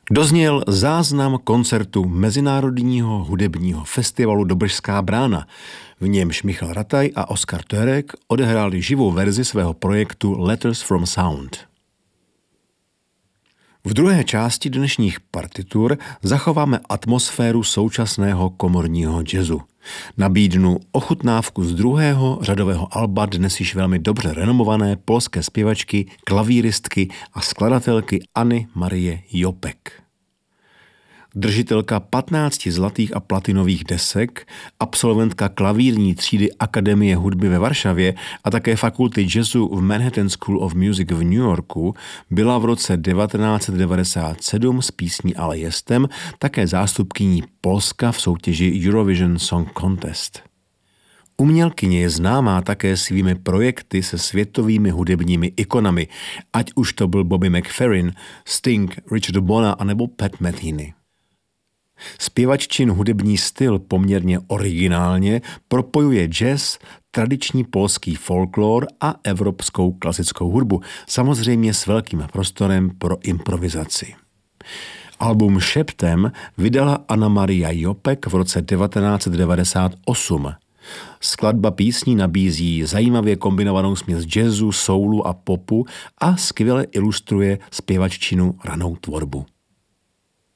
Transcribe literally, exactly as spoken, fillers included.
Dozněl záznam koncertu Mezinárodního hudebního festivalu Dobržská brána. V němž Michal Rataj a Oskar Törek odehráli živou verzi svého projektu Letters from Sound. V druhé části dnešních partitur zachováme atmosféru současného komorního jazzu. Nabídnu ochutnávku z druhého řadového alba dnes již velmi dobře renomované polské zpěvačky, klavíristky a skladatelky Anny Marie Jopek. Držitelka patnácti zlatých a platinových desek, absolventka klavírní třídy Akademie hudby ve Varšavě a také fakulty jazzu v Manhattan School of Music v New Yorku, byla v roce devatenáct set devadesát sedm s písní Ale jestem také zástupkyní Polska v soutěži Eurovision Song Contest. Umělkyně je známá také svými projekty se světovými hudebními ikonami, ať už to byl Bobby McFerrin, Sting, Richard Bona anebo Pat Metheny. Zpěvaččin hudební styl poměrně originálně propojuje jazz, tradiční polský folklor a evropskou klasickou hudbu, samozřejmě s velkým prostorem pro improvizaci. Album Šeptem vydala Anna Maria Jopek v roce devatenáct set devadesát osm. Skladba písní nabízí zajímavě kombinovanou směs jazzu, soulu a popu a skvěle ilustruje zpěvaččinu ranou tvorbu.